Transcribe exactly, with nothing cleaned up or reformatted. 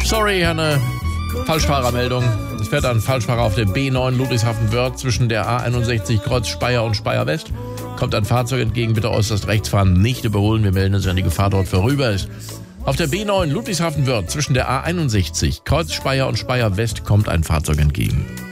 Sorry, eine Falschfahrermeldung. Es fährt ein Falschfahrer auf der B neun Ludwigshafen-Wörth zwischen der A einundsechzig Kreuz Speyer und Speyer West. Kommt ein Fahrzeug entgegen, bitte äußerst rechts fahren, nicht überholen. Wir melden uns, wenn die Gefahr dort vorüber ist. Auf der B neun Ludwigshafen-Wörth zwischen der A einundsechzig Kreuz Speyer und Speyer West kommt ein Fahrzeug entgegen.